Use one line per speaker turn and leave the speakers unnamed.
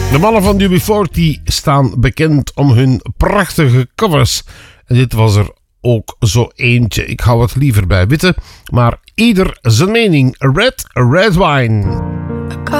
De mannen van UB40 staan bekend om hun prachtige covers. En dit was er ook zo eentje. Ik hou het liever bij witte, maar ieder zijn mening. Red Wine.